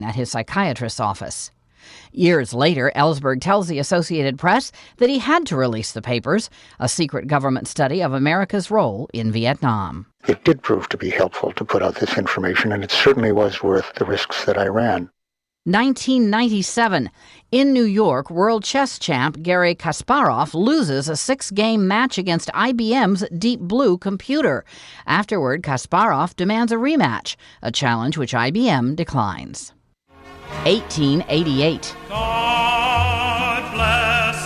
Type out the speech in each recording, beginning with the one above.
at his psychiatrist's office. Years later, Ellsberg tells the Associated Press that he had to release the papers, a secret government study of America's role in Vietnam. It did prove to be helpful to put out this information, and it certainly was worth the risks that I ran. 1997. In New York, world chess champ Garry Kasparov loses a 6-game match against IBM's Deep Blue computer. Afterward, Kasparov demands a rematch, a challenge which IBM declines. 1888. God bless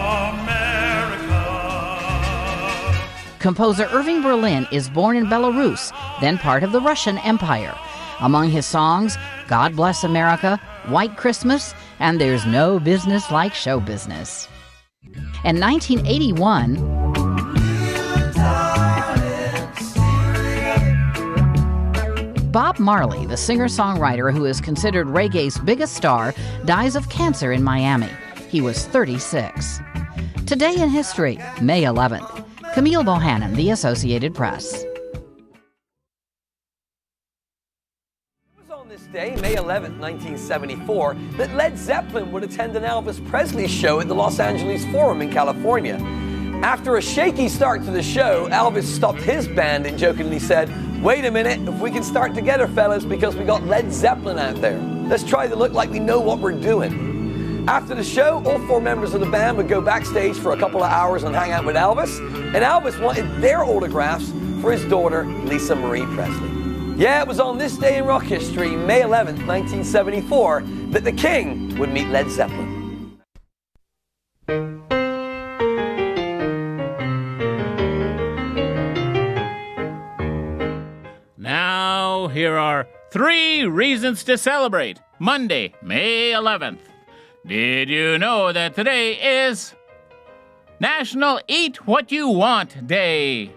America. Composer Irving Berlin is born in Belarus, then part of the Russian Empire. Among his songs, God Bless America, White Christmas, and There's No Business Like Show Business. In 1981, Bob Marley, the singer-songwriter who is considered reggae's biggest star, dies of cancer in Miami. He was 36. Today in history, May 11th. Camille Bohannon, The Associated Press. On this day, May 11, 1974, that Led Zeppelin would attend an Elvis Presley show at the Los Angeles Forum in California. After a shaky start to the show, Elvis stopped his band and jokingly said, "Wait a minute, if we can start together, fellas, because we got Led Zeppelin out there. Let's try to look like we know what we're doing." After the show, all 4 members of the band would go backstage for a couple of hours and hang out with Elvis, and Elvis wanted their autographs for his daughter, Lisa Marie Presley. Yeah, it was on this day in rock history, May 11th, 1974, that the King would meet Led Zeppelin. Now, here are 3 reasons to celebrate Monday, May 11th. Did you know that today is National Eat What You Want Day?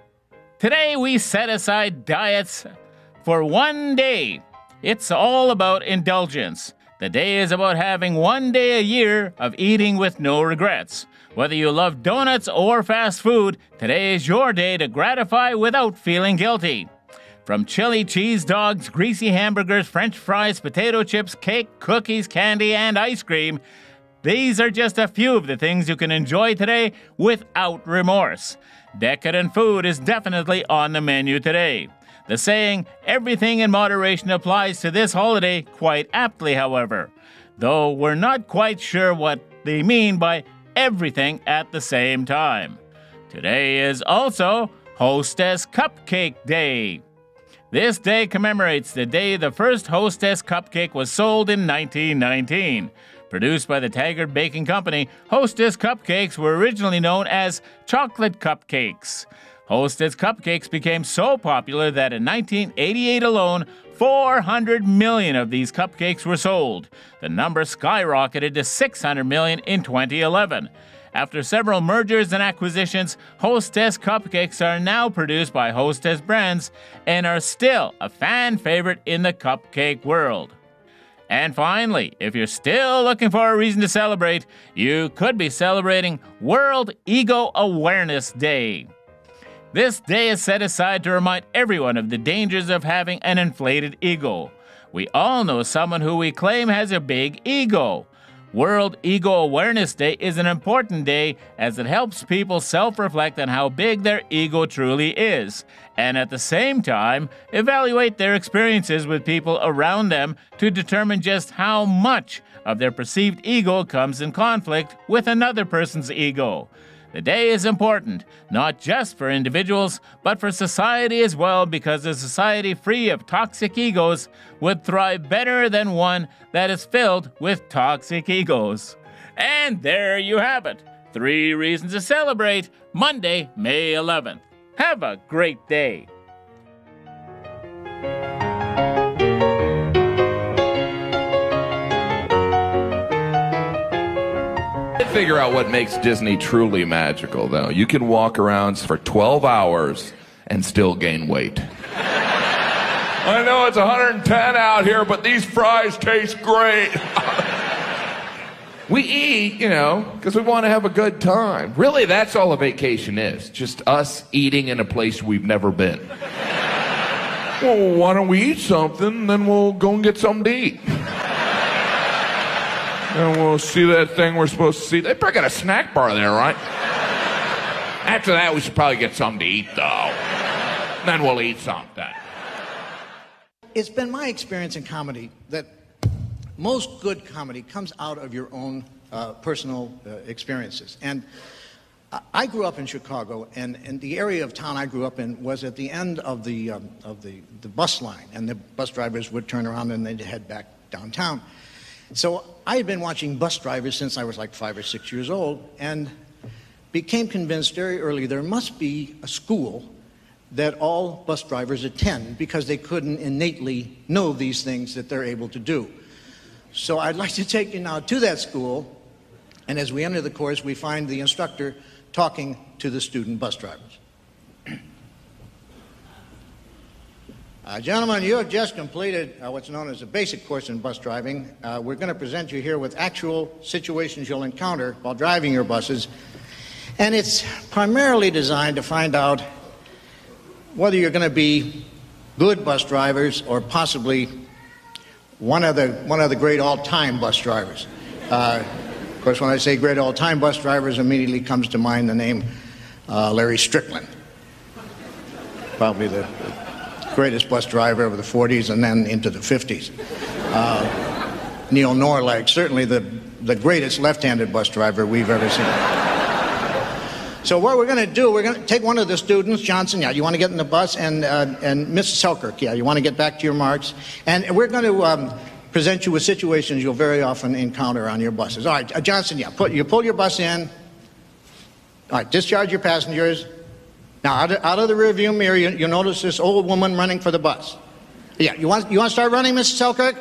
Today we set aside diets for one day. It's all about indulgence. The day is about having one day a year of eating with no regrets. Whether you love donuts or fast food, today is your day to gratify without feeling guilty. From chili cheese dogs, greasy hamburgers, French fries, potato chips, cake, cookies, candy, and ice cream, these are just a few of the things you can enjoy today without remorse. Decadent food is definitely on the menu today. The saying, everything in moderation, applies to this holiday quite aptly, however, though we're not quite sure what they mean by everything at the same time. Today is also Hostess Cupcake Day. This day commemorates the day the first Hostess cupcake was sold in 1919. Produced by the Taggart Baking Company, Hostess cupcakes were originally known as chocolate cupcakes. Hostess cupcakes became so popular that in 1988 alone, 400 million of these cupcakes were sold. The number skyrocketed to 600 million in 2011. After several mergers and acquisitions, Hostess cupcakes are now produced by Hostess Brands and are still a fan favorite in the cupcake world. And finally, if you're still looking for a reason to celebrate, you could be celebrating World Ego Awareness Day. This day is set aside to remind everyone of the dangers of having an inflated ego. We all know someone who we claim has a big ego. World Ego Awareness Day is an important day as it helps people self-reflect on how big their ego truly is, and at the same time, evaluate their experiences with people around them to determine just how much of their perceived ego comes in conflict with another person's ego. The day is important, not just for individuals, but for society as well, because a society free of toxic egos would thrive better than one that is filled with toxic egos. And there you have it. 3 reasons to celebrate Monday, May 11th. Have a great day. Figure out what makes Disney truly magical, though. You can walk around for 12 hours and still gain weight. I know it's 110 out here, but these fries taste great. We eat, because we want to have a good time. Really, that's all a vacation is. Just us eating in a place we've never been. Well, why don't we eat something, then we'll go and get something to eat. And we'll see that thing we're supposed to see. They probably got a snack bar there, right? After that, we should probably get something to eat, though. Then we'll eat something. It's been my experience in comedy that most good comedy comes out of your own personal experiences. And I grew up in Chicago, and the area of town I grew up in was at the end of the bus line, and the bus drivers would turn around and they'd head back downtown. So I had been watching bus drivers since I was like 5 or 6 years old, and became convinced very early there must be a school that all bus drivers attend because they couldn't innately know these things that they're able to do. So I'd like to take you now to that school, and as we enter the course, we find the instructor talking to the student bus drivers. Gentlemen, you have just completed what's known as a basic course in bus driving. We're going to present you here with actual situations you'll encounter while driving your buses, and it's primarily designed to find out whether you're going to be good bus drivers or possibly one of the great all-time bus drivers. Of course, when I say great all-time bus drivers, immediately comes to mind the name Larry Strickland. Probably the greatest bus driver of the 40s and then into the 50s. Neil Norlag, certainly the greatest left-handed bus driver we've ever seen. So what we're going to do, we're going to take one of the students, Johnson, yeah, you want to get in the bus, and Mrs. Selkirk, yeah, you want to get back to your marks, and we're going to present you with situations you'll very often encounter on your buses. All right, Johnson, yeah, you pull your bus in. All right, discharge your passengers. Now, out of the rearview mirror, you notice this old woman running for the bus. Yeah, you want to start running, Mrs. Selkirk?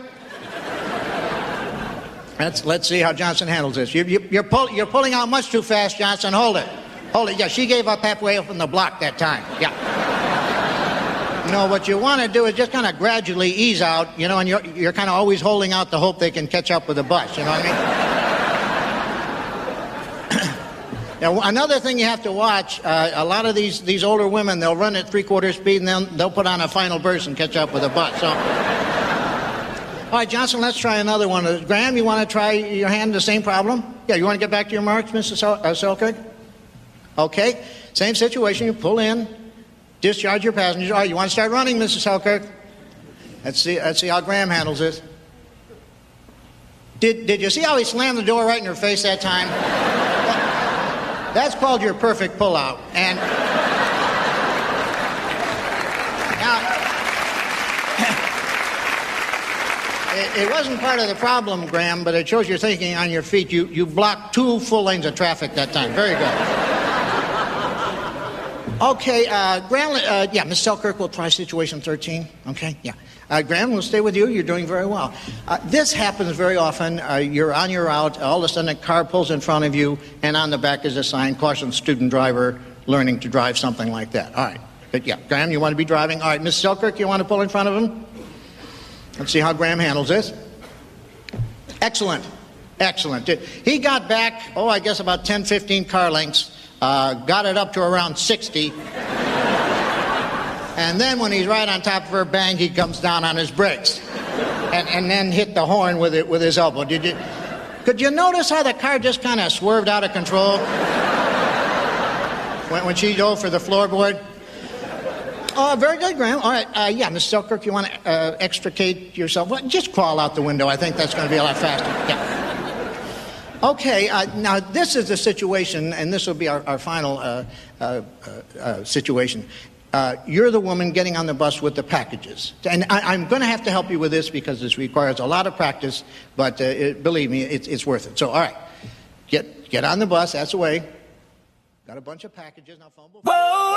Let's see how Johnson handles this. You're pulling out much too fast, Johnson. Hold it. Hold it. Yeah, she gave up halfway up in the block that time. Yeah. No, what you want to do is just kind of gradually ease out, you know, and you're kind of always holding out the hope they can catch up with the bus, you know what I mean? Now, another thing you have to watch, a lot of these older women, they'll run at 3/4 speed and then they'll put on a final burst and catch up with the bus. So, all right, Johnson, let's try another one. Graham, you want to try your hand the same problem? Yeah, you want to get back to your marks, Mrs. Selkirk? Okay, same situation. You pull in, discharge your passengers. All right, you want to start running, Mrs. Selkirk? Let's see how Graham handles this. Did you see how he slammed the door right in her face that time? That's called your perfect pullout. And now, it wasn't part of the problem, Graham, but it shows you're thinking on your feet. You blocked 2 full lanes of traffic that time. Very good. Okay, Graham, yeah, Ms. Selkirk will try situation 13. Okay, yeah. Graham, we'll stay with you. You're doing very well. This happens very often. You're on your route. All of a sudden, a car pulls in front of you, and on the back is a sign, caution student driver learning to drive, something like that. All right. But yeah, Graham, you want to be driving? All right, Ms. Selkirk, you want to pull in front of him? Let's see how Graham handles this. Excellent. Excellent. He got back, I guess about 10, 15 car lengths. Got it up to around 60. And then when he's right on top of her, bang, he comes down on his brakes. And then hit the horn with his elbow. Could you notice how the car just kind of swerved out of control? when she dove for the floorboard? Oh, very good, Graham. All right, yeah, Ms. Selkirk, you want to extricate yourself? Well, just crawl out the window. I think that's going to be a lot faster. Yeah. Okay, now this is the situation, and this will be our final situation. You're the woman getting on the bus with the packages. And I'm going to have to help you with this because this requires a lot of practice, but believe me, it's worth it. So, all right, get on the bus. That's the way. Got a bunch of packages. Now, phone book.